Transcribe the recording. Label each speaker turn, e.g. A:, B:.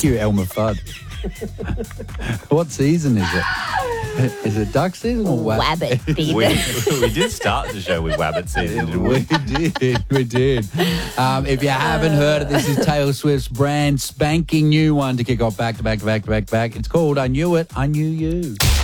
A: Thank you, Elmer Fudd. What season is it? Is it duck season or
B: Wabbit season.
C: We did start the show with Wabbit season, didn't we?
A: We did. If you haven't heard it, this is Taylor Swift's brand spanking new one to kick off back to back to back to back to back. It's called I Knew It, I Knew You.